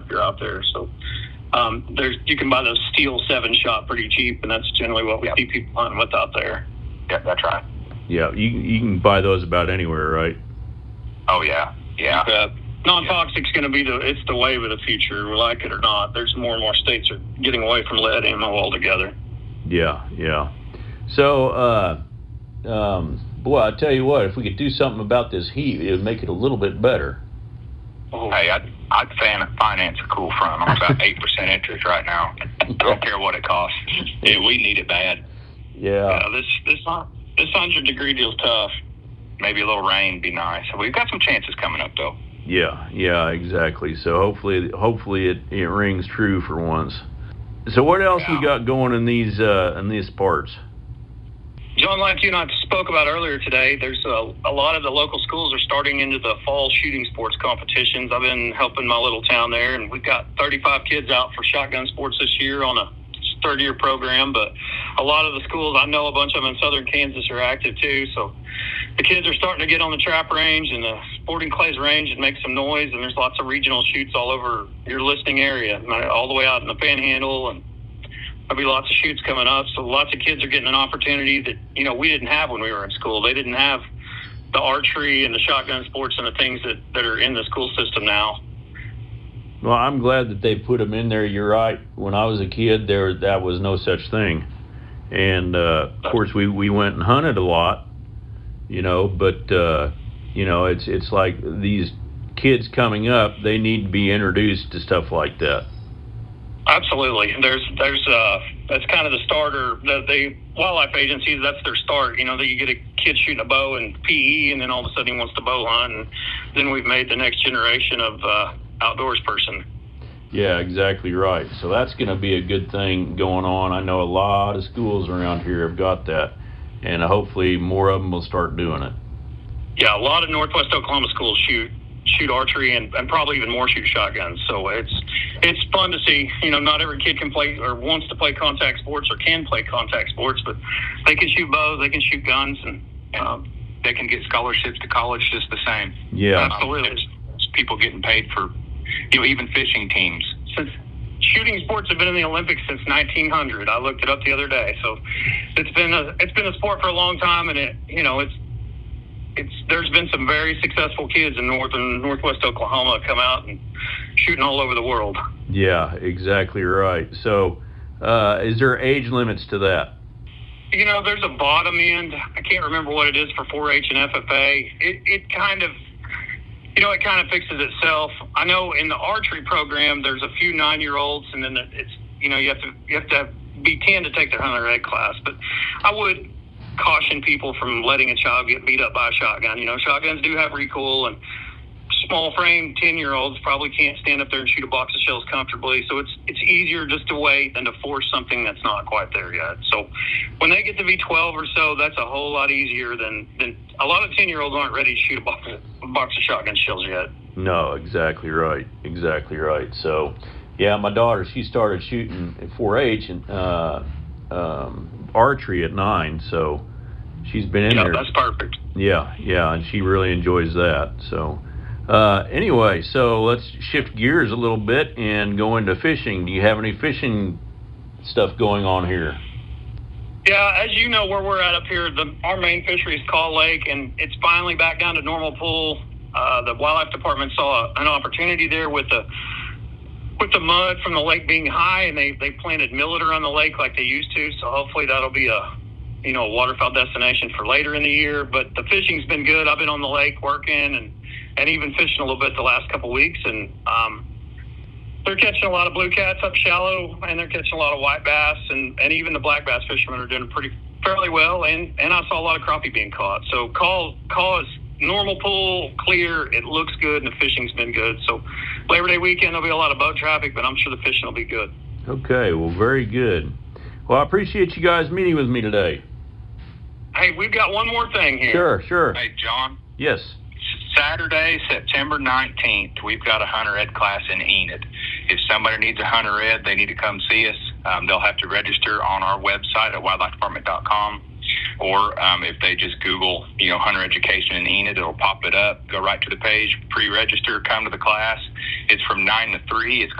you're out there. So you can buy those steel 7-shot pretty cheap, and that's generally what we see people hunting with out there. Yep, that's right. Yeah, you can buy those about anywhere, right? Oh, yeah. Non-toxic's going to be it's the wave of the future, like it or not. There's more and more states are getting away from lead ammo altogether. Yeah. So, boy, I tell you what, if we could do something about this heat, it would make it a little bit better. Oh. Hey, I'd finance a cool front. I'm about 8% interest right now. I don't care what it costs. Yeah, we need it bad. Yeah. This 100-degree deal's tough. Maybe a little rain would be nice. We've got some chances coming up, though. Yeah, exactly. So hopefully it rings true for once. So what else we got going in these parts? John, like you and I spoke about earlier today, there's a lot of the local schools are starting into the fall shooting sports competitions. I've been helping my little town there, and we've got 35 kids out for shotgun sports this year on a third-year program. But a lot of the schools, I know a bunch of them in southern Kansas are active too. So the kids are starting to get on the trap range and the sporting clays range and make some noise. And there's lots of regional shoots all over your listening area, all the way out in the Panhandle, and there'll be lots of shoots coming up. So lots of kids are getting an opportunity that, we didn't have when we were in school. They didn't have the archery and the shotgun sports and the things that are in the school system now. Well, I'm glad that they put them in there. You're right. When I was a kid, that was no such thing. And, of course, we went and hunted a lot, but, it's like these kids coming up, they need to be introduced to stuff like that. Absolutely. There's that's kind of the starter. The wildlife agencies, that's their start. That you get a kid shooting a bow in PE, and then all of a sudden he wants to bow hunt, and then we've made the next generation of outdoors person. Yeah, exactly right. So that's going to be a good thing going on. I know a lot of schools around here have got that, and hopefully more of them will start doing it. Yeah, a lot of Northwest Oklahoma schools shoot archery and probably even more shoot shotguns. So it's fun to see. Not every kid can play or wants to play contact sports or can play contact sports, but they can shoot bows, they can shoot guns, and they can get scholarships to college just the same. Yeah, absolutely. There's people getting paid for, even fishing teams. Since shooting sports have been in the Olympics since 1900, I looked it up the other day. So it's been a sport for a long time, and there's been some very successful kids in Northwest Oklahoma come out and shooting all over the world. Yeah, exactly right. So, is there age limits to that? There's a bottom end. I can't remember what it is for 4-H and FFA. It kind of fixes itself. I know in the archery program, there's a few 9-year-olds, and then it's you have to be 10 to take the hunter ed class. But I would caution people from letting a child get beat up by a shotgun. Shotguns do have recoil, and small frame 10-year-olds probably can't stand up there and shoot a box of shells comfortably. So it's easier just to wait than to force something that's not quite there yet. So when they get to be 12 or so, that's a whole lot easier than a lot of 10-year-olds aren't ready to shoot a box of shotgun shells yet. No, exactly right. So, yeah, my daughter, she started shooting at 4-H and archery at 9, so she's been in there. Yeah, that's perfect. Yeah, and she really enjoys that. So, anyway, so let's shift gears a little bit and go into fishing. Do you have any fishing stuff going on here? Yeah, as you know, where we're at up here, our main fishery is Call Lake, and it's finally back down to normal pool. The wildlife department saw an opportunity there with the mud from the lake being high, and they planted millet around the lake like they used to. So hopefully that'll be a waterfowl destination for later in the year. But the fishing's been good. I've been on the lake working and even fishing a little bit the last couple of weeks, and they're catching a lot of blue cats up shallow, and they're catching a lot of white bass, and even the black bass fishermen are doing fairly well. And I saw a lot of crappie being caught. So call is normal pool, clear. It looks good, and the fishing's been good. So Labor Day weekend, there'll be a lot of boat traffic, but I'm sure the fishing will be good. Okay, well, very good. Well, I appreciate you guys meeting with me today. Hey, we've got one more thing Sure. here. Hey, John. Yes. Saturday, September 19th, we've got a hunter ed class in Enid. If somebody needs a hunter ed, they need to come see us. They'll have to register on our website at wildlifedepartment.com. Or if they just Google, hunter education in Enid, it'll pop it up. Go right to the page, pre-register, come to the class. It's from 9 to 3. It's